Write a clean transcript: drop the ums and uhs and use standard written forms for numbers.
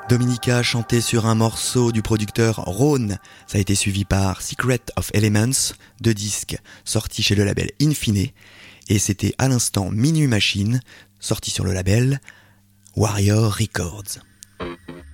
Dominica chantait sur un morceau du producteur Rhone. Ça a été suivi par Secret of Elements, 2 disques sortis chez le label Infine. Et c'était à l'instant Minuit Machine, sorti sur le label Warrior Records.